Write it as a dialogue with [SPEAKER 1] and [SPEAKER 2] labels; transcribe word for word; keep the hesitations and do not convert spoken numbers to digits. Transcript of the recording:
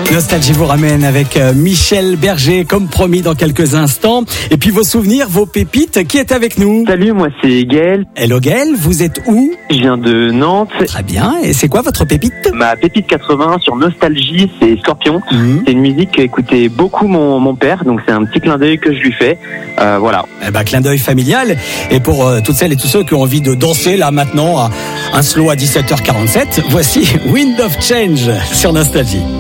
[SPEAKER 1] Nostalgie vous ramène avec Michel Berger, comme promis dans quelques instants. Et puis vos souvenirs, vos pépites, qui est avec nous?
[SPEAKER 2] Salut, moi c'est Gaël.
[SPEAKER 1] Hello Gaël, vous êtes où?
[SPEAKER 2] Je viens de Nantes.
[SPEAKER 1] Très bien, et c'est quoi votre pépite?
[SPEAKER 2] Ma pépite quatre-vingts sur Nostalgie, c'est Scorpion.
[SPEAKER 1] Mmh.
[SPEAKER 2] C'est une musique qu'écoutait beaucoup mon, mon père, donc c'est un petit clin d'œil que je lui fais. Euh, voilà.
[SPEAKER 1] Eh ben, clin d'œil familial. Et pour euh, toutes celles et tous ceux qui ont envie de danser là maintenant à un slow à dix-sept heures quarante-sept, voici Wind of Change sur Nostalgie.